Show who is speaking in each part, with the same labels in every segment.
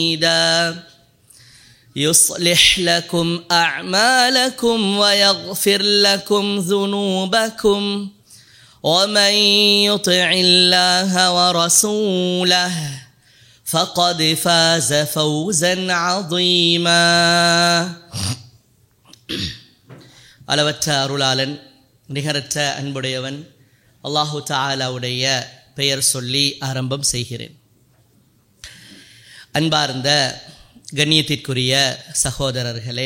Speaker 1: يصلح لكم أعمالكم ويغفر لكم ذنوبكم ومن يطع الله ورسوله فقد فاز فوزا عظيما. அளவற்ற அருளாளன் நிகரற்ற அன்புடையவன் அல்லாஹு தஆலாவுடைய பெயர் சொல்லி ஆரம்பம் செய்கிறேன். அன்பார்ந்த கண்ணியத்திற்குரிய சகோதரர்களே,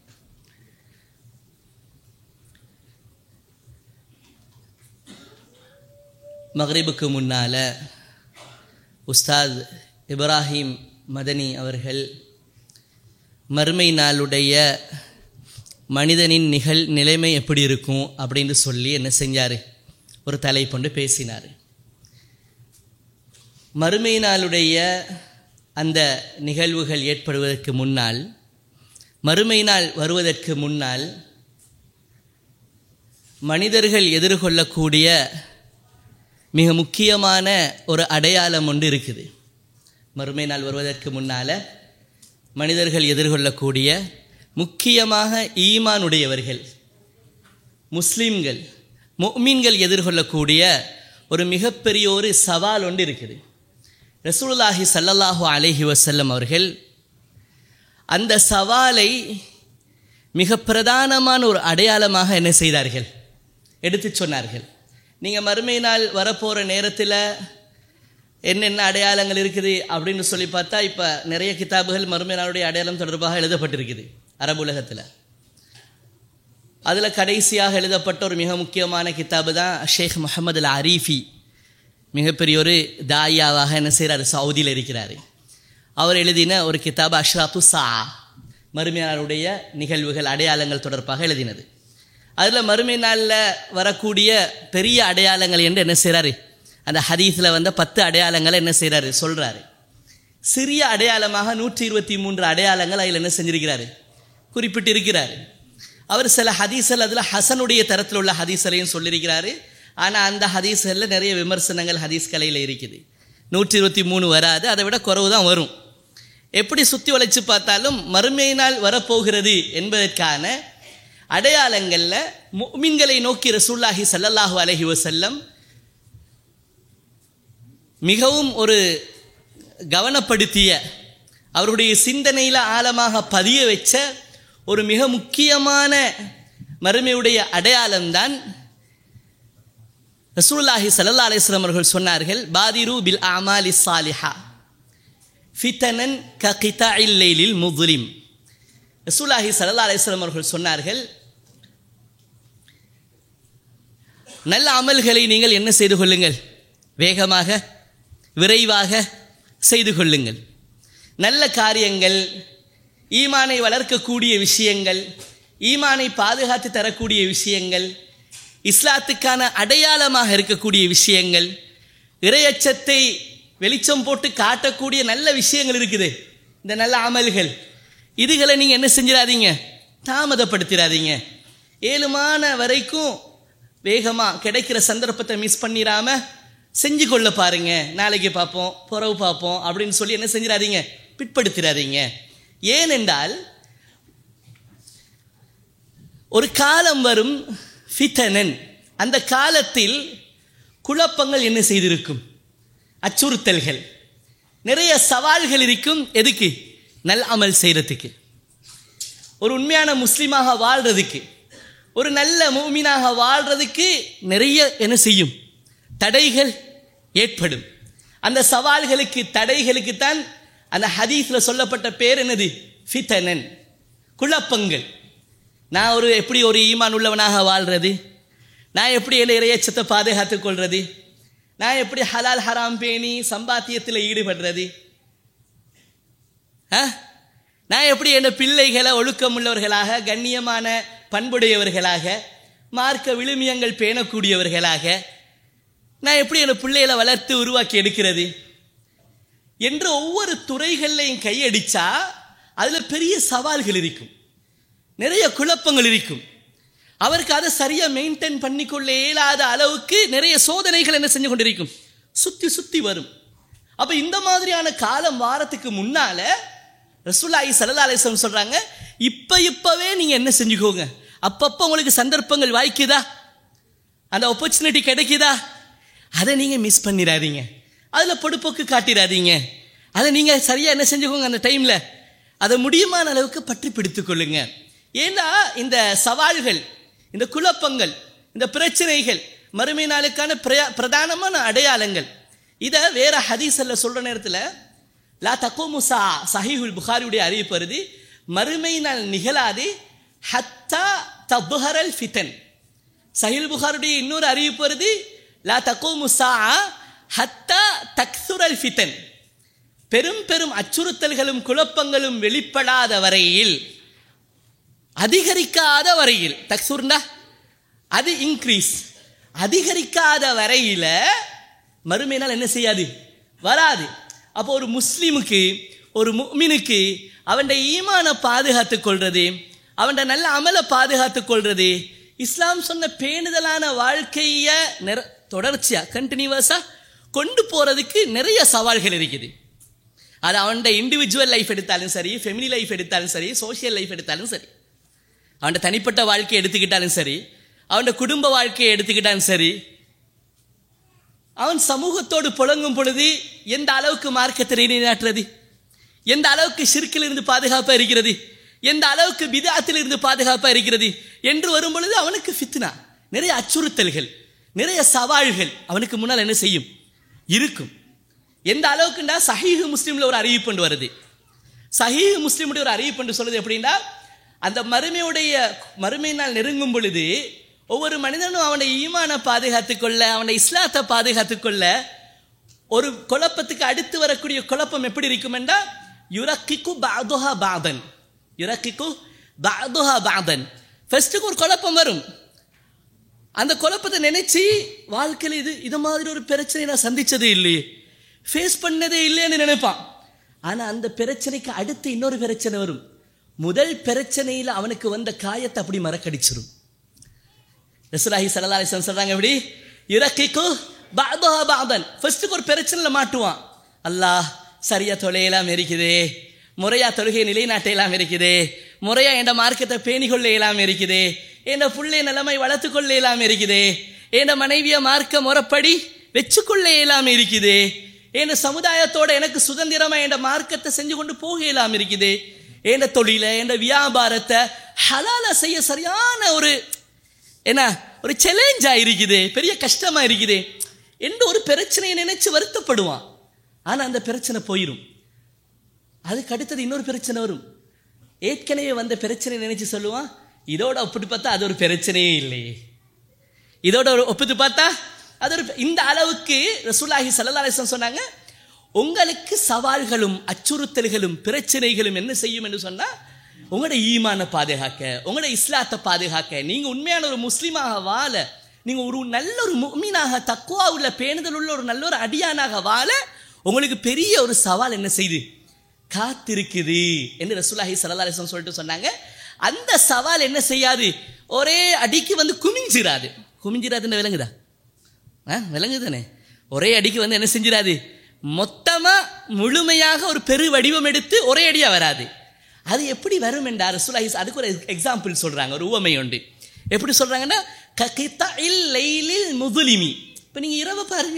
Speaker 1: மக்ரிபுக்கு முன்னால் உஸ்தாத் இப்ராஹிம் மதனி அவர்கள் மறுமை நாளுடைய மனிதனின் நிலைமை எப்படி இருக்கும் அப்படின்னு சொல்லி என்ன செஞ்சார், ஒரு தலைப்பொண்டு பேசினார். மறுமை நாளுடைய அந்த நிகழ்வுகள் ஏற்படுவதற்கு முன்னால், மறுமை நாள் வருவதற்கு முன்னால் மனிதர்கள் எதிர்கொள்ளக்கூடிய மிக முக்கியமான ஒரு அடையாளம் ஒன்று இருக்குது. மறுமை நாள் வருவதற்கு முன்னால் மனிதர்கள் எதிர்கொள்ளக்கூடிய, முக்கியமாக ஈமானுடையவர்கள், முஸ்லீம்கள், முஃமின்கள் எதிர்கொள்ளக்கூடிய ஒரு மிகப்பெரிய ஒரு சவால் ஒன்று இருக்குது. ரசூலுல்லாஹி ஸல்லல்லாஹு அலைஹி வஸல்லம் அவர்கள் அந்த சவாலை மிக பிரதானமான ஒரு அடையாளமாக என்ன செய்தார்கள், எடுத்து சொன்னார்கள். நீங்கள் மறுமை நாள் வரப்போகிற நேரத்தில் என்னென்ன அடையாளங்கள் இருக்குது அப்படின்னு சொல்லி பார்த்தா, இப்போ நிறைய கிதாபுகள் மறுமை நாளுடைய அடையாளம் தொடர்பாக எழுதப்பட்டிருக்குது அரபு உலகத்தில். அதில் கடைசியாக எழுதப்பட்ட ஒரு மிக முக்கியமான கிதாபு தான் ஷேக் முஹம்மது அல் அரீஃபி, மிகப்பெரிய ஒரு தாயாவாக என்ன செய்கிறார், சவுதியில் இருக்கிறார். அவர் எழுதின ஒரு கிதாப் அஷ்ராத்து சா, மறுமை நாளுடைய நிகழ்வுகள் அடையாளங்கள் தொடர்பாக எழுதினது. அதில் மறுமை நாளில் வரக்கூடிய பெரிய அடையாளங்கள் என்று என்ன செய்கிறாரு, அந்த ஹதீஸில் வந்த 10 அடையாளங்களை என்ன செய்கிறாரு சொல்கிறாரு. சிறிய அடையாளமாக 123 அடையாளங்கள் அதில் என்ன செஞ்சிருக்கிறாரு, குறிப்பிட்டிருக்கிறாரு. அவர் சில ஹதீஸ்கள் அதில் ஹசனுடைய தரத்தில் உள்ள ஹதீஸ்களையும் சொல்லியிருக்கிறாரு. ஆனால் அந்த ஹதீஸ்களில் நிறைய விமர்சனங்கள் ஹதீஸ் கலையில் இருக்குது. 123 வராது, அதை விட குறைவு தான் வரும். எப்படி சுற்றி வளைச்சு பார்த்தாலும் மறுமை நாள் வரப்போகிறது என்பதற்கான அடையாளங்களில் முஃமின்களை நோக்கி ரசூலுல்லாஹி ஸல்லல்லாஹு அலைஹி வஸல்லம் மிகவும் ஒரு கவனப்படுத்திய, அவருடைய சிந்தனையில் ஆழமாக பதிய வச்ச ஒரு மிக முக்கியமான மறுமையுடைய அடையாளம்தான் ரசூலுல்லாஹி ஸல்லல்லாஹு அலைஹி வஸல்லம் அவர்கள் சொன்னார்கள், பாதிரு பில் அமாலி ஸாலிஹா ஃபிதனன் ககிதாஇல் லைலில் முظلم. ரசூலுல்லாஹி ஸல்லல்லாஹு அலைஹி வஸல்லம் அவர்கள் சொன்னார்கள், நல்ல அமல்களை நீங்கள் என்ன செய்து கொள்ளுங்கள், வேகமாக விரைவாக செய்து கொள்ளுங்கள். நல்ல காரியங்கள், ஈமானை வளர்க்கக்கூடிய விஷயங்கள், ஈமானை பாதுகாத்து தரக்கூடிய விஷயங்கள், இஸ்லாத்துக்கான அடையாளமாக இருக்கக்கூடிய விஷயங்கள், இறையச்சத்தை வெளிச்சம் போட்டு காட்டக்கூடிய நல்ல விஷயங்கள் இருக்குது. இந்த நல்ல அமல்கள், இதுகளை நீங்கள் என்ன செஞ்சிடாதீங்க, தாமதப்படுத்திடாதீங்க. ஏழுமான வரைக்கும் வேகமாக கிடைக்கிற சந்தர்ப்பத்தை மிஸ் பண்ணிடாமல் செஞ்சு கொள்ள பாருங்க. நாளைக்கு பார்ப்போம், புறவு பார்ப்போம் அப்படின்னு சொல்லி என்ன செஞ்சிடாதீங்க, பிற்படுத்திடாதீங்க. ஏனென்றால் ஒரு காலம் வரும், ஃபிதனன், அந்த காலத்தில் குழப்பங்கள் என்ன செய்திருக்கும், அச்சுறுத்தல்கள், நிறைய சவால்கள் இருக்கும். எதுக்கு? நல் அமல் செய்கிறதுக்கு, ஒரு உண்மையான முஸ்லீமாக வாழ்கிறதுக்கு, ஒரு நல்ல முஃமினாக வாழ்கிறதுக்கு நிறைய என்ன செய்யும், தடைகள் ஏற்படும். அந்த சவால்களுக்கு, தடைகளுக்குத்தான் அந்த ஹதீஸில் சொல்லப்பட்ட பேர் என்னது, ஃபிதனன், குழப்பங்கள். நான் எப்படி ஒரு ஈமான் உள்ளவனாக வாழ்கிறது, நான் எப்படி என்ன இறையச்சத்தை பாதுகாத்து கொள்வது, நான் எப்படி ஹலால் ஹராம் பேணி சம்பாத்தியத்தில் ஈடுபடுறது, நான் எப்படி என் பிள்ளைகளை ஒழுக்கம் உள்ளவர்களாக, கண்ணியமான பண்புடையவர்களாக, மார்க்க விழுமியங்கள் பேணக்கூடியவர்களாக நான் எப்படி என் பிள்ளைகளை வளர்த்து உருவாக்கி எடுக்கிறது என்று ஒவ்வொரு துறைகள்லையும் கையடிச்சா அதில் பெரிய சவால்கள் இருக்கும், நிறைய குழப்பங்கள் இருக்கும். அவருக்கு அதை சரியாக மெயின்டைன் பண்ணிக்கொள்ள இயலாத அளவுக்கு நிறைய சோதனைகள் என்ன செஞ்சு கொண்டிருக்கும், சுற்றி சுற்றி வரும். அப்ப இந்த மாதிரியான காலம் வாரத்துக்கு முன்னால ரசூலுல்லாஹி ஸல்லல்லாஹு அலைஹி வஸல்லம் சொல்றாங்க, இப்பவே நீங்க என்ன செஞ்சுக்கோங்க, அப்பப்ப உங்களுக்கு சந்தர்ப்பங்கள் வாய்க்குதா, அந்த ஆப்பர்ச்சுனிட்டி கிடைக்குதா, அதை நீங்க மிஸ் பண்ணிடாதீங்க, அதுல பொடுப்போக்கு காட்டிடாதீங்க, அதை நீங்க சரியா என்ன செஞ்சுக்கோங்க, அந்த டைம்ல அதை முடியுமான அளவுக்கு பற்றி பிடித்துக் கொள்ளுங்க. ஏன்னா இந்த சவால்கள், இந்த குழப்பங்கள், இந்த பிரச்சனைகள் மறுமை நாளுக்கான பிரதானமான அடையாளங்கள். இதை வேற ஹதீஸ்ல சொல்ற நேரத்தில் லா தக்கூமு ஸாஅ, ஸஹீஹுல் புகாரியுடைய அறிவிப்பு வருது, மறுமை நாள் நிகழாது ஹத்தா தப்ஹரல் ஃபிதன். ஸஹீஹுல் புகாரியுடைய இன்னொரு அறிவிப்பு வருது, லா தக்கூமு ஸாஅ ஹத்தா தக்ஸுரல் ஃபிதன். பெரும் பெரும் அச்சுறுத்தல்களும் குழப்பங்களும் வெளிப்படாத வரையில், அதிகரிக்காத வரையில், தக்ஸுர்னா அது இன்க்ரீஸ், அதிகரிக்காத வரையில மறுமை நாள் என்ன செய்யாது, வராது. அப்போ ஒரு முஸ்லிமுக்கு, ஒரு முஃமினுக்கு அவன் ஈமான பாதுகாத்துக் கொள்றது, அவன் நல்ல அமலை பாதுகாத்துக் கொள்றது, இஸ்லாம் சொன்ன பேணுதலான வாழ்க்கைய தொடர்ச்சியா கண்டினியூவஸா கொண்டு போறதுக்கு நிறைய சவால்கள் இருக்குது. அது அவன் இண்டிவிஜுவல் லைஃப் எடுத்தாலும் சரி, ஃபெமிலி லைஃப் எடுத்தாலும் சரி, சோசியல் லைஃப் எடுத்தாலும் சரி, அவன் தனிப்பட்ட வாழ்க்கையை எடுத்துக்கிட்டாலும் சரி, அவன் குடும்ப வாழ்க்கையை எடுத்துக்கிட்டாலும் சரி, அவன் சமூகத்தோடு புழங்கும் பொழுது எந்த அளவுக்கு மார்க்கத்தை நிலைநாட்டுறது, எந்த அளவுக்கு ஷிர்கில் இருந்து பாதுகாப்பா இருக்கிறது, எந்த அளவுக்கு பித்அத்தில் இருந்து பாதுகாப்பா இருக்கிறது என்று வரும் பொழுது அவனுக்கு ஃபித்னா, நிறைய அச்சுறுத்தல்கள், நிறைய சவால்கள் அவனுக்கு முன்னால் என்ன செய்யும், இருக்கும். எந்த அளவுக்குண்டா சஹீஹ் முஸ்லிம்ல ஒரு அறிவிப்பு வருது. சஹீஹ் முஸ்லிமுடைய ஒரு அறிவிப்பு சொல்லுது எப்படின்னா, அந்த மறுமை நாள் நெருங்கும் பொழுது ஒவ்வொரு மனிதனும் அவனுடைய ஈமானை பாதுகாத்துக் கொள்ள, அவனுடைய இஸ்லாத்தை பாதுகாத்துக் கொள்ள, ஒரு குழப்பத்துக்கு அடுத்து வரக்கூடிய குழப்பம் எப்படி இருக்கும் என்றா, யுரக்கிக்கு பஅதுஹா பஅதன், யுரக்கிக்கு பஅதுஹா பஅதன். ஃபர்ஸ்ட்டுக்கு ஒரு குழப்பம் வரும், அந்த குழப்பத்தை நினைச்சு வாழ்க்கையில் இது மாதிரி ஒரு பிரச்சனை நான் சந்திச்சதே இல்லையே, ஃபேஸ் பண்ணதே இல்லைன்னு நினைப்பான். ஆனா அந்த பிரச்சனைக்கு அடுத்து இன்னொரு பிரச்சனை வரும். முதல் பிரச்சனையில அவனுக்கு வந்த காயத்தை அப்படி மறக்கடிச்சிடும். ரசூலுல்லாஹி ஸல்லல்லாஹு அலைஹி வஸல்லம் சொல்றாங்க, எப்படி யுரக்கிக்கு பஅதுஹா பஅதன். ஃபர்ஸ்ட்டுக்கு ஒரு பிரச்சனையில மாட்டுவான், அல்லாஹ் சரியா தொலையெல்லாம் இருக்குது, முறையா தொழுகை நிலைநாட்ட எல்லாம் இருக்குது, முறையா என்ற மார்க்கத்தை பேணிக்கொள்ள எல்லாம் இருக்குது, என்ற புள்ளை நிலைமை வளர்த்து கொள்ள எல்லாம் இருக்குது, என்ற மனைவிய மார்க்க முறைப்படி வச்சுக்கொள்ள எல்லாம் இருக்குது, என்ற சமுதாயத்தோட எனக்கு சுதந்திரமா என்ற மார்க்கத்தை செஞ்சு கொண்டு போக எல்லாம் இருக்குது, என்ற தொழிலை என்ற வியாபாரத்தை ஹலால செய்ய சரியான ஒரு ஒரு சேலஞ்சா இருக்குது, பெரிய கஷ்டமா இருக்குது என்று ஒரு பிரச்சனையை நினைச்சு வருத்தப்படுவான். ஆனா அந்த பிரச்சனை போயிடும். அதுக்கு அடுத்தது இன்னொரு பிரச்சனை வரும். ஏற்கனவே வந்த பிரச்சனை நினைச்சு சொல்லுவான், இதோட ஒப்பிட்டு பார்த்தா அது ஒரு பிரச்சனையே இல்லையே, இதோட ஒப்பிட்டு பார்த்தா அது ஒரு. இந்த அளவுக்கு ரசூலுல்லாஹி ஸல்லல்லாஹு அலைஹி வஸல்லம் சொன்னாங்க, உங்களுக்கு சவால்களும் அச்சுறுத்தல்களும் பிரச்சனைகளும் என்ன செய்யும் என்று சொன்னா, உங்களோட ஈமானை பாதுகாக்க, உங்களோட இஸ்லாத்தை பாதுகாக்க, நீங்க உண்மையான ஒரு முஸ்லீமாக வாழ, நீங்க ஒரு நல்ல ஒரு முஃமினாக, தக்வா உள்ள பேணுதல் உள்ள ஒரு நல்ல ஒரு அடியானாக வாழ உங்களுக்கு பெரிய ஒரு சவால் என்ன செய்து காத்திருக்குது என்று ரசூலுல்லாஹி ஸல்லல்லாஹு அலைஹி வஸல்லம் சொல்லிட்டு சொன்னாங்க. அந்த சவால் என்ன செய்யாது, ஒரே அடிக்கு வந்து குமிஞ்சிராது. குமிஞ்சிராதுன்னு விளங்குதா? விளங்குதானே? ஒரே அடிக்கு வந்து என்ன செஞ்சிடாது, மொத்தமா முழுமையாக ஒரு பெரு வடிவம் எடுத்து ஒரே அடியா வராது. அது எப்படி வரும் என்றார் ரசூலுல்லாஹி, அதுக்கு ஒரு எக்ஸாம்பிள் சொல்றாங்க, ஒரு உவமை உண்டு. எப்படி சொல்றாங்கன்னா, ககிதஇல் லைலில் முதுலிமி. இப்ப நீங்க இரவு பாருங்க,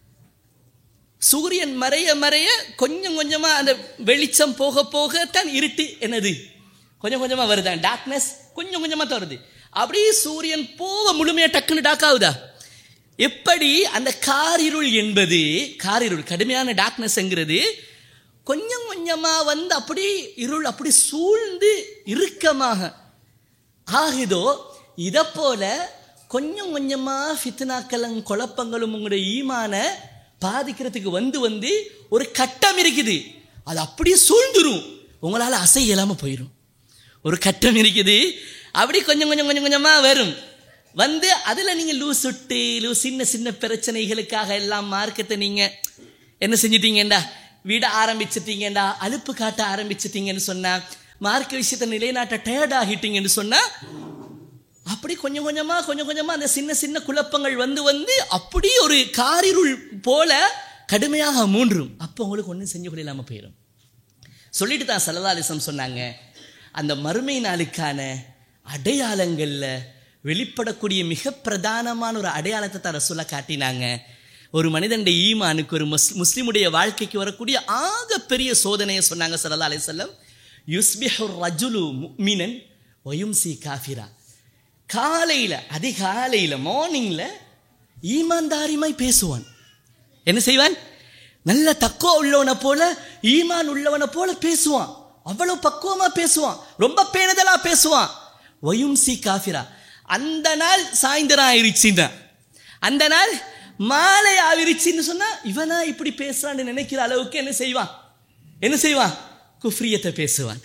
Speaker 1: சூரியன் மறைய மறைய கொஞ்சம் கொஞ்சமா அந்த வெளிச்சம் போக போக தான் இருட்டு என்னது கொஞ்சம் கொஞ்சமா வருதான், டார்க்னஸ் கொஞ்சம் கொஞ்சமா தான் வருது. அப்படியே சூரியன் போக முழுமையா டக்குன்னு டாக் ஆகுதா? எப்படி அந்த காரிருள் என்பது, காரிருள் கடுமையான டார்க்னஸ்ங்கிறது கொஞ்சம் கொஞ்சமா வந்து அப்படி இருள் அப்படி சூழ்ந்து இறுக்கமாக ஆகுதோ, இதை போல கொஞ்சம் கொஞ்சமா ஃபித்னாக்களும் குழப்பங்களும் உங்களுடைய ஈமான பாதிக்கிறதுக்கு வந்து வந்து ஒரு கட்டம் இருக்குது, அது அப்படியே சூழ்ந்துரும், உங்களால அசை இயலாம போயிடும். ஒரு கட்டம் இருக்குது, அப்படி கொஞ்சம் கொஞ்சம் கொஞ்சம் கொஞ்சமா வரும் வந்து, அதுல நீங்க சின்ன சின்ன பிரச்சனைகளுக்காக எல்லாம் மார்க்கத்தை நீங்க என்ன செஞ்சிட்டீங்கடா, விட ஆரம்பிச்சிட்டீங்கடா, அலுப்பு காட்ட ஆரம்பிச்சிட்டீங்கன்னு சொன்னா, மார்க்க விஷயத்தை நிலைநாட்ட டயர்ட் ஆகிட்டீங்கன்னு சொன்னா, அப்படி கொஞ்சம் கொஞ்சமா அந்த சின்ன சின்ன குழப்பங்கள் வந்து வந்து அப்படி ஒரு காரிருள் போல கடுமையாக மூன்றும். அப்போ உங்களுக்கு ஒன்றும் செஞ்சு கொள்ள இல்லாமல் போயிடும். சொல்லிட்டு தான் ஸல்லல்லாஹு அலைஹி வஸல்லம் சொன்னாங்க, அந்த மறுமை நாளுக்கான அடையாளங்களில் வெளிப்படக்கூடிய மிக பிரதானமான ஒரு அடையாளத்தை தான் ரசூலுல்லாஹ் காட்டினாங்க. ஒரு மனிதனுடைய ஈமானுக்கு, ஒரு முஸ்லிமுடைய வாழ்க்கைக்கு வரக்கூடிய ஆகப்பெரிய சோதனையை சொன்னாங்க ஸல்லல்லாஹு அலைஹி வஸல்லம். யுஸ்பிஹு ரஜுலு முஃமினன் வ யும்சி காஃபிரா. காலையில், அதிகாலையில், மார்னிங்கில் ஈமான்தாரிமாய் பேசுவான். என்ன செய்வான்? நல்ல தக்குவா உள்ளவனை போல, ஈமான் உள்ளவனை போல பேசுவான். அவ்வளவு பக்குவமா பேசுவான், ரொம்ப பேணுதலா பேசுவான். வயும்சி காஃபிரா. அந்த நாள் சாயந்தரம் ஆயிருச்சுன்னா, அந்த நாள் மாலை ஆயிருச்சுன்னு சொன்னா, இவனா இப்படி பேசுறான்னு நினைக்கிற அளவுக்கு என்ன செய்வான்? குஃப்ரியத்தை பேசுவான்.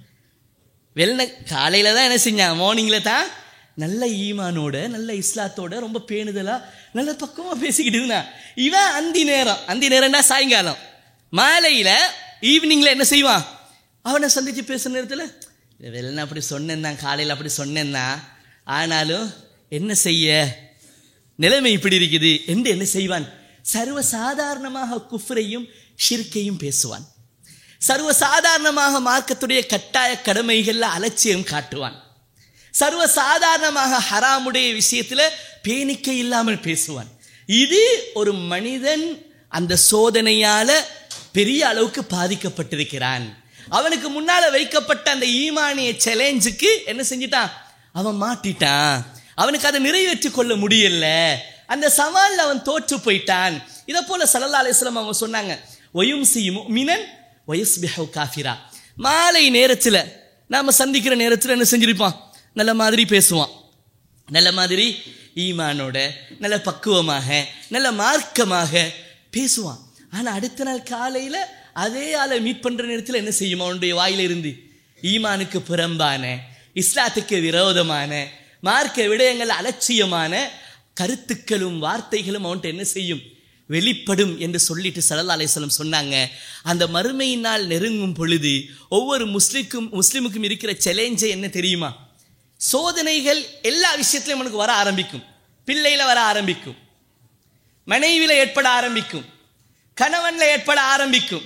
Speaker 1: காலையில தான் என்ன செஞ்சான்? மார்னிங்ல தான் நல்ல ஈமானோட, நல்ல இஸ்லாத்தோட, ரொம்ப பேணுதலா, நல்ல பக்கமா பேசிக்கிட்டு இருந்தான். இவன் அந்தி நேரம்னா சாயங்காலம், மாலையில, ஈவினிங்ல என்ன செய்வான்? அவனை சந்திச்சு பேசுற நேரத்தில், வெளில அப்படி சொன்னேன் தான், காலையில் அப்படி சொன்னேன் தான், ஆனாலும் என்ன செய்ய, நிலைமை இப்படி இருக்குது என்று என்ன செய்வான்? சர்வசாதாரணமாக குஃப்ரையும் ஷிர்கையும் பேசுவான். சர்வசாதாரணமாக மார்க்கத்துடைய கட்டாய கடமைகள்ல அலட்சியம் காட்டுவான். சர்வசாதாரணமாக ஹராமுடைய விஷயத்துல பேணிக்கை இல்லாமல் பேசுவான். இது ஒரு மனிதன் அந்த சோதனையால பெரிய அளவுக்கு பாதிக்கப்பட்டிருக்கிறான். அவனுக்கு முன்னால வைக்கப்பட்ட அந்த ஈமானிய சேலஞ்சுக்கு என்ன செஞ்சிட்டான்? அவன் மாட்டிட்டான். அவனுக்கு அதை நிறைவேற்றி கொள்ள முடியல. அந்த சவால்ல அவன் தோற்று போயிட்டான். இதை போல ஸல்லல்லாஹு அலைஹி வஸல்லம் அவங்க சொன்னாங்க, வயும்சி முஃமினன் வயஸ்பிஹு காஃபிரா. மாலை நேரத்தில் நாம சந்திக்கிற நேரத்தில் என்ன செஞ்சிருப்பான்? நல்ல மாதிரி பேசுவான், நல்ல மாதிரி ஈமானோட, நல்ல பக்குவமாக, நல்ல மார்க்கமாக பேசுவான். ஆனால் அடுத்த நாள் காலையில் அதே ஆளை மீட் பண்ணுற நேரத்தில் என்ன செய்யும்? அவனுடைய வாயிலிருந்து ஈமானுக்கு புறம்பான, இஸ்லாத்துக்கு விரோதமான, மார்க்க விடயங்கள் அலட்சியமான கருத்துக்களும் வார்த்தைகளும் அவன்கிட்ட என்ன செய்யும்? வெளிப்படும் என்று சொல்லிட்டு ஸல்லல்லாஹு அலைஹி வஸல்லம் சொன்னாங்க. அந்த மறுமையினால் நெருங்கும் பொழுது ஒவ்வொரு முஸ்லிமுக்கும் இருக்கிற சேலஞ்சை என்ன தெரியுமா? சோதனைகள் எல்லா விஷயத்திலும் அவனுக்கு வர ஆரம்பிக்கும். பிள்ளையில வர ஆரம்பிக்கும், மனைவியில ஏற்பட ஆரம்பிக்கும், கணவன்ல ஏற்பட ஆரம்பிக்கும்,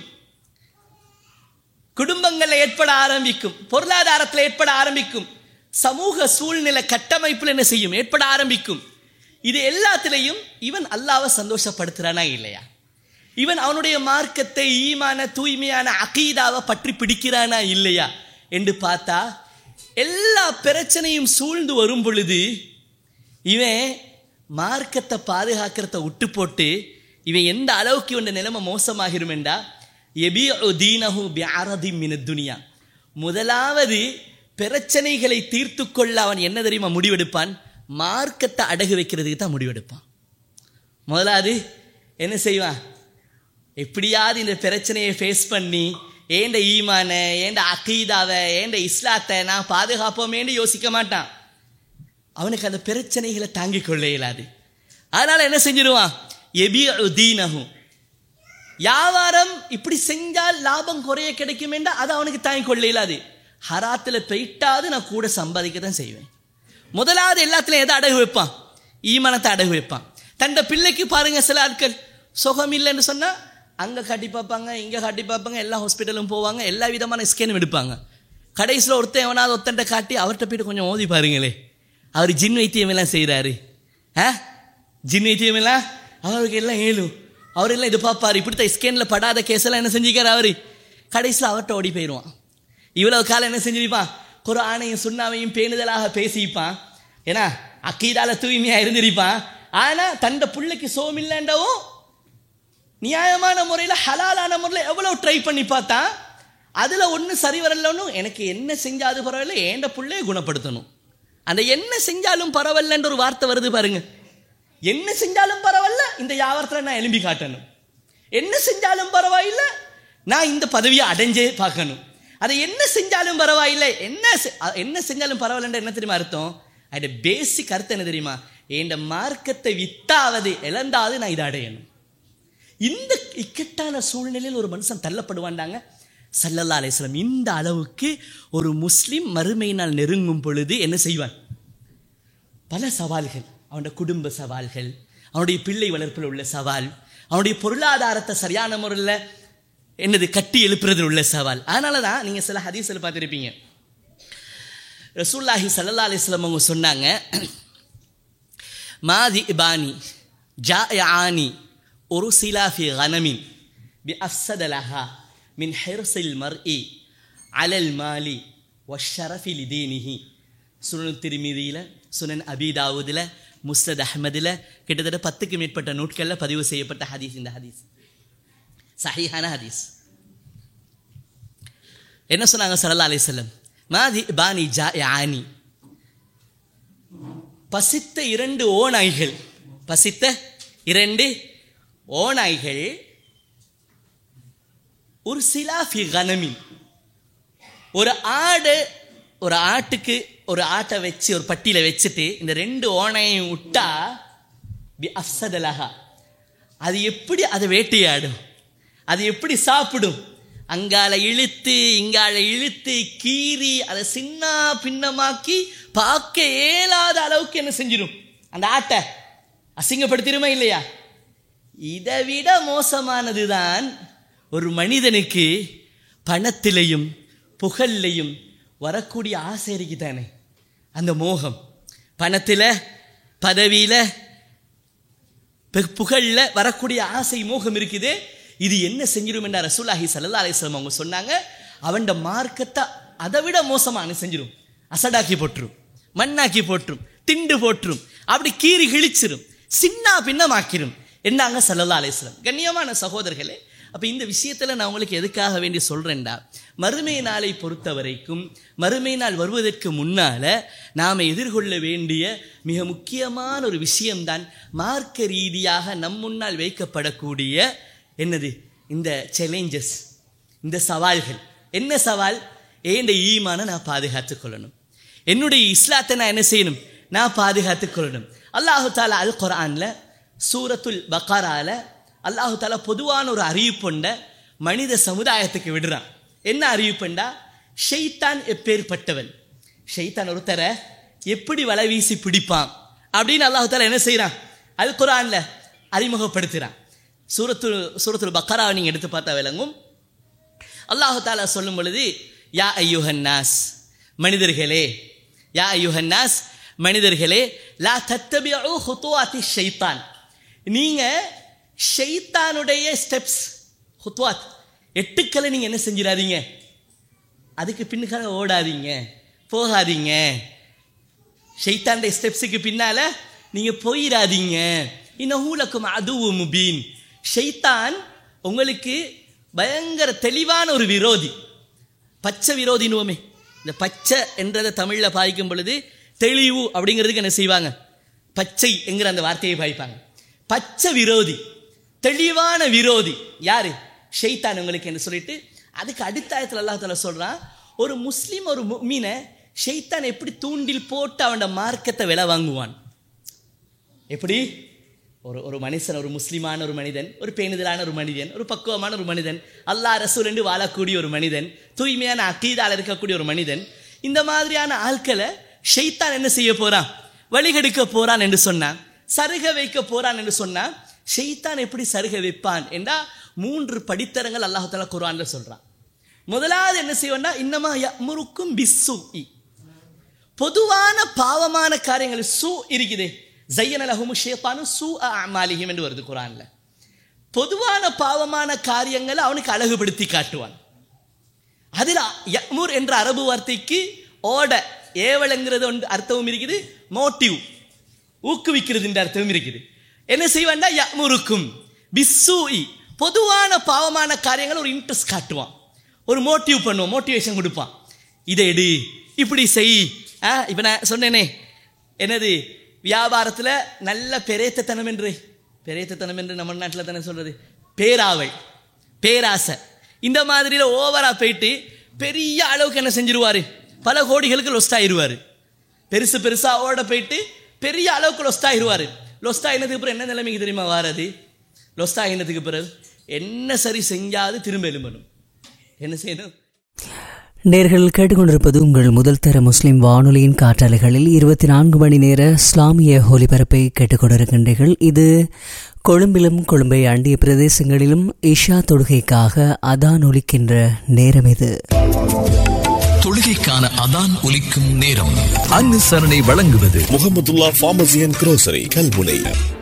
Speaker 1: குடும்பங்கள்ல ஏற்பட ஆரம்பிக்கும், பொருளாதாரத்தில் ஏற்பட ஆரம்பிக்கும், சமூக சூழ்நிலை கட்டமைப்பில் என்ன செய்யும்? ஏற்பட ஆரம்பிக்கும். இது எல்லாத்திலையும் இவன் அல்லாஹ்வை சந்தோஷப்படுத்துறானா இல்லையா? இவன் அவனுடைய மார்க்கத்தை, ஈமான, தூய்மையான அகீதாவை பற்றி பிடிக்கிறானா இல்லையா என்று பார்த்தா, எல்லா பிரச்சனையும் சூழ்ந்து வரும் பொழுது இவன் மார்க்கத்தை பாதுகாக்கிறத விட்டு போட்டு, இவன் எந்த அளவுக்கு இவன் நிலைமை மோசமாகிரும் என்றா, யபீஉ தீனஹு பிஅரதி மினத் துனியா. முதலாவது பிரச்சனைகளை தீர்த்து கொள்ள அவன் என்ன தெரியுமா முடிவெடுப்பான்? மார்க்கத்தை அடகு வைக்கிறதுக்கு தான் முடிவெடுப்பான். முதலாவது என்ன செய்வான்? எப்படியாவது இந்த பிரச்சனையை ஃபேஸ் பண்ணி ஏண்ட ஈமான, ஏண்ட அகீதாவை, ஏண்ட இஸ்லாத்தை நான் பாதுகாப்போமேன்னு யோசிக்க மாட்டான். அவனுக்கு அந்த பிரச்சனைகளை தாங்கிக் கொள்ள இயலாது. அதனால என்ன செஞ்சிருவான்? யபீஉ தீனஹு. வியாபாரம் இப்படி செஞ்சால் லாபம் குறைய கிடைக்கும் என்றால் அது அவனுக்கு தாங்கிக் கொள்ள இயலாது. ஹராத்தில் போயிட்டாது நான் கூட சம்பாதிக்க தான் செய்வேன். முதலாவது எல்லாத்துலையும் எதை அடகு வைப்பான்? ஈமானத்தை அடகு வைப்பான். தந்த பிள்ளைக்கு பாருங்க, சில ஆட்கள் சுகம் இல்லைன்னு சொன்னால் அங்கே காட்டி பார்ப்பாங்க, இங்கே காட்டி பார்ப்பாங்க, எல்லா ஹாஸ்பிட்டலும் போவாங்க, எல்லா விதமான ஸ்கேனும் எடுப்பாங்க. கடைசியில் எவனாவது ஒத்தன்ட்ட காட்டி அவர்கிட்ட போய்ட்டு கொஞ்சம் ஓதி பாருங்களே, அவர் ஜின் வைத்தியம் எல்லாம் செய்கிறாரு. ஜின் வைத்தியம் எல்லாம் அவருக்கு எல்லாம் ஏழும், அவரெல்லாம் இது பார்ப்பார். இப்படித்தான் ஸ்கேனில் படாத கேஸெல்லாம் என்ன செஞ்சுக்கார் அவர். கடைசியில் அவர்கிட்ட ஓடி போயிடுவான். இவ்வளவு காலம் என்ன செஞ்சிருப்பான்? குர்ஆனையும் சுன்னாவையும் பேணுதலாக பேசிப்பான். ஏன்னா அக்கீதால தூய்மையாக இருந்திருப்பான். ஆனால் தண்ட பிள்ளைக்கு சோமில்லைண்டவும் நியாயமான முறையில், ஹலாலான முறையில் எவ்வளவு ட்ரை பண்ணி பார்த்தா அதில் ஒன்றும் சரி வரலன்னு, எனக்கு என்ன செஞ்சாது பரவாயில்ல, ஏண்ட பிள்ளையை குணப்படுத்தணும். அந்த என்ன செஞ்சாலும் பரவாயில்லன்ற ஒரு வார்த்தை வருது பாருங்க. என்ன செஞ்சாலும் பரவாயில்ல, இந்த வியாபாரத்தில் நான் எலும்பி காட்டணும். என்ன செஞ்சாலும் பரவாயில்லை, நான் இந்த பதவியை அடைஞ்சே பார்க்கணும். அதை என்ன செஞ்சாலும் பரவாயில்லை, என்ன செஞ்சாலும் பரவாயில்லன்ற என்ன தெரியுமா அர்த்தம்? அதோட பேசிக் அர்த்தம் என்ன தெரியுமா? என் மார்க்கத்தை வித்தாவது இழந்தாவது நான் இதை அடையணும். இந்த இக்கட்டான சூழ்நிலையில் ஒரு மனுஷன் தள்ளப்படுவாண்டாங்க. ஸல்லல்லாஹு அலைஹி வஸல்லம் இந்த அளவுக்கு ஒரு முஸ்லிம் மறுமையினால் நெருங்கும் பொழுது என்ன செய்வான்? பல சவால்கள், அவனுடைய குடும்ப சவால்கள், அவனுடைய பிள்ளை வளர்ப்பில் உள்ள சவால், அவனுடைய பொருளாதாரத்தை சரியான முறையில் என்னது கட்டி எழுப்புறது உள்ள சவால். அதனால தான் நீங்கள் சில ஹதீஸில் பார்த்துருப்பீங்க, ரசூலுல்லாஹி ஸல்லல்லாஹு அலைஹி வஸல்லம் அவங்க சொன்னாங்க, மாதி இபானி ஜாஇஆனி உர்சிலா ஃபி கனமின் பி அஃஸத லஹா மின் ஹிர்ஸில் மர்இ அலல் மாலி வஷ்ஷரஃபி லிதீனிஹி. சுனன் திர்மிதியில், சுனன் அபீ தாவூதில், முஸ்னத் அஹ்மதில் கிட்டத்தட்ட 10க்கு மேற்பட்ட நூட்களில் பதிவு செய்யப்பட்ட ஹதீஸ். இந்த ஹதீஸ் சஹீஹான ஹதீஸ். என்ன சொன்னாங்க ஸல்லல்லாஹு அலைஹி வஸல்லம்? மாதி பானி ஜாஇஆனி, பசித்த 2 ஓநாய்கள், பசித்த 2 ஓநாய்கள் உர்சிலா ஃபி கனமின், ஒரு ஆட்டுக்கு ஒரு ஆட்டை வச்சு ஒரு பட்டியில வச்சுட்டு இந்த 2 ஓனையும் விட்டா பி அஃஸத லஹா, அது எப்படி அதை வேட்டையாடும், அது எப்படி சாப்பிடும், அங்கால இழுத்து இங்கால இழுத்து கீறி அதை சின்ன பின்னமாக்கி பார்க்க இயலாத அளவுக்கு என்ன செஞ்சிடும், அந்த ஆட்டை அசிங்கப்படுத்திடுமா இல்லையா? இதை விட மோசமானதுதான் ஒரு மனிதனுக்கு பணத்திலையும் புகழ்லையும் வரக்கூடிய ஆசை இருக்கு தானே, அந்த மோகம். பணத்தில், பதவியில், புகழில் வரக்கூடிய ஆசை மோகம் இருக்குது. இது என்ன செஞ்சிடும் என்ற ரசூலுல்லாஹி ஸல்லல்லாஹு அலைஹி வஸல்லம் அவங்க சொன்னாங்க, அவன் மார்க்கத்தை அதை விட மோசமான செஞ்சிடும், அசடாக்கி போட்டுரும், மண்ணாக்கி போட்டுரும், திண்டு போட்டுரும், அப்படி கீறி கிழிச்சிரும், சின்ன பின்னமாக்கிரும் என்னாங்க ஸல்லல்லாஹு அலைஹி வஸல்லம். கண்ணியமான சகோதரர்களே, அப்போ இந்த விஷயத்தில் நான் உங்களுக்கு எதுக்காக வேண்டி சொல்கிறேன்டா, மறுமை நாளை பொறுத்த வரைக்கும், மறுமை நாள் வருவதற்கு முன்னால் நாம் எதிர்கொள்ள வேண்டிய மிக முக்கியமான ஒரு விஷயம்தான் மார்க்க ரீதியாக நம் முன்னால் வைக்கப்படக்கூடிய என்னது இந்த சேலஞ்சஸ், இந்த சவால்கள். என்ன சவால்? இந்த ஈமானை நான் பாதுகாத்துக் கொள்ளணும், என்னுடைய இஸ்லாத்தை நான் என்ன செய்யணும், நான் பாதுகாத்துக் கொள்ளணும். அல்லாஹு தாலா அல் குர்ஆனில் சூரத்துல் பக்ரால அல்லாஹு தாலா பொதுவான ஒரு அறிவிப்புண்ட மனித சமுதாயத்துக்கு விடுறான். என்ன அறிவிப்புண்டா, ஷைத்தான் எப்பேற்பட்டவன், ஷைத்தான் ஒருத்தரை எப்படி வலை வீசி பிடிப்பான் அப்படின்னு அல்லாஹு தாலா என்ன செய்யறான், அல் குர்ஆன்ல அறிமுகப்படுத்துறான். சூரத்துல் பக்ராவை நீங்க எடுத்து பார்த்தா விளங்கும். அல்லாஹு தாலா சொல்லும் பொழுது, யா அய்யுஹன்னாஸ், மனிதர்களே, யா அய்யுஹன்னாஸ், மனிதர்களே, லா தத்தபிஉ ஹுதுவாத்தி ஷைத்தான், நீங்க ஷைத்தானுடைய ஸ்டெப்ஸ், ஹுத்வாத், எட்டுக்களை நீங்க என்ன செஞ்சிடாதீங்க, அதுக்கு பின்னுக்காக ஓடாதீங்க, போகாதீங்க. ஷைத்தானுடைய ஸ்டெப்ஸுக்கு பின்னால நீங்க போயிடாதீங்க. இன்னஹு லக்கும் அதுவும் முபீன், ஷைத்தான் உங்களுக்கு பயங்கர தெளிவான ஒரு விரோதி, பச்சை விரோதினுவோமே. இந்த பச்சை என்றதை தமிழில் பாய்க்கும் பொழுது தெளிவு அப்படிங்கிறதுக்கு என்ன செய்வாங்க, பச்சை என்கிற அந்த வார்த்தையை பாய்ப்பாங்க. பச்சை விரோதி, தெளிவான விரோதி யாரு, ஷைத்தான் உங்களுக்கு என்ன சொல்லிட்டு, அதுக்கு அடுத்த ஆயத்தில் அல்லாஹ் தஆலா சொல்றான், ஒரு முஸ்லீம் ஒரு முஃமினை ஷைத்தான் எப்படி தூண்டில் போட்டு அவனோட மார்க்கத்தை விலை வாங்குவான். எப்படி ஒரு மனுஷன், ஒரு முஸ்லிமான ஒரு மனிதன், ஒரு பேணுதலான ஒரு மனிதன், ஒரு பக்குவமான ஒரு மனிதன், அல்லாஹ் ரசூல் என்று வாழக்கூடிய ஒரு மனிதன், தூய்மையான அகீதால இருக்கக்கூடிய ஒரு மனிதன், இந்த மாதிரியான ஆட்களை ஷைத்தான் என்ன செய்ய போறான், வழிகெடுக்க போறான் என்று சொன்னான், சருக வைக்க போறான் என்று சொன்னான். ஷைத்தான் எப்படி சருக வைப்பான் என்றா 3 படித்தரங்கள் அல்லாஹ் தஆலா குர்ஆன்ல சொல்றான். முதலாவது என்ன செய்வான்னா, இன்னமா யஅமுருக்கும் பிஸ்ஸூஇ, பொதுவான பாவமான காரியங்கள் சூ இருக்குது, ஸய்யன லஹுமு ஷைத்தானு சூஅ அமாலிஹிம் என்று வருது குர்ஆன்ல. பொதுவான பாவமான காரியங்களை அவனுக்கு அழகுபடுத்தி காட்டுவான். அதில் யஅமுர் என்ற அரபு வார்த்தைக்கு ஓட, ஏவலங்கிறது அர்த்தமும் இருக்குது, மோட்டிவ், ஊக்குவிக்கிறது என்ற அர்த்தமும் இருக்குது. என்ன செய்வான்டா, யஅமுருக்கும் பிஸ்ஸூஇ, பொதுவான பாவமான காரியங்கள் ஒரு இன்ட்ரெஸ்ட் காட்டுவான், ஒரு மோட்டிவ் பண்ணுவான், மோட்டிவேஷன் கொடுப்பான், இதை எடு, இப்படி செய். இப்போ நான் சொன்னேனே, என்னது வியாபாரத்தில் நல்ல பெரேத்தனம் என்று நம்ம நாட்டில் தானே சொல்றது, பேராவல், பேராசை, இந்த மாதிரியில் ஓவரா போயிட்டு பெரிய அளவுக்கு என்ன செஞ்சிருவாரு, பல கோடிகளுக்கு லொஸ்ட் ஆயிடுவார். பெருசா ஓட போயிட்டு பெரிய அளவுக்கு லொஸ்ட் ஆயிடுவார். லொஸ்ட் ஆகினதுக்கு பிறகு என்ன நிலைமைக்கு தெரியுமா வாரது, லொஸ்ட் ஆகினதுக்கு பிறகு என்ன சரி செஞ்சாது திரும்ப எழும்பணும், என்ன செய்யணும்.
Speaker 2: நேர்கள் கேட்டுக்கொண்டிருப்பது உங்கள் முதல் தர முஸ்லிம் வானொலியின் காற்றாலைகளில் 24 மணி நேர இஸ்லாமிய ஒலிபரப்பை கேட்டுக்கொண்டிருக்கின்றீர்கள். இது கொழும்பிலும் கொழும்பை அண்டிய பிரதேசங்களிலும் இஷா தொழுகைக்காக அதான் ஒலிக்கின்ற நேரம் இது.
Speaker 3: தொழுகைக்கான அதான் ஒலிக்கும் நேரம். அனுசரணை வழங்குவது
Speaker 4: Mahmudullah pharmacy and grocery Kalmunai.